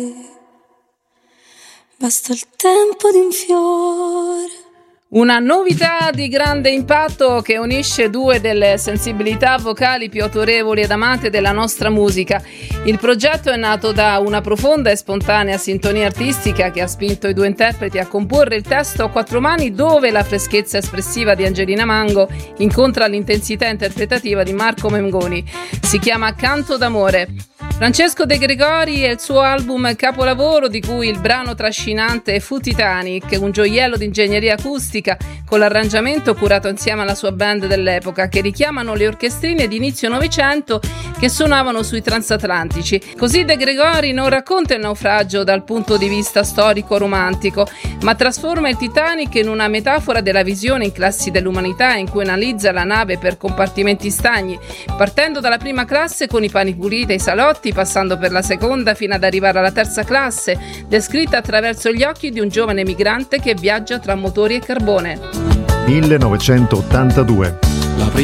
Basta il tempo di un fiore. Una novità di grande impatto che unisce due delle sensibilità vocali più autorevoli ed amate della nostra musica. Il progetto è nato da una profonda e spontanea sintonia artistica che ha spinto i due interpreti a comporre il testo a quattro mani, dove la freschezza espressiva di Angelina Mango incontra l'intensità interpretativa di Marco Mengoni. Si chiama Canto d'amore. Francesco De Gregori e il suo album capolavoro, di cui il brano trascinante fu Titanic, un gioiello di ingegneria acustica con l'arrangiamento curato insieme alla sua band dell'epoca, che richiamano le orchestrine di inizio Novecento che suonavano sui transatlantici. Così De Gregori non racconta il naufragio dal punto di vista storico-romantico, ma trasforma il Titanic in una metafora della visione in classi dell'umanità, in cui analizza la nave per compartimenti stagni, partendo dalla prima classe con i pani puliti e i salotti, passando per la seconda fino ad arrivare alla terza classe, descritta attraverso gli occhi di un giovane migrante che viaggia tra motori e carbone. 1982.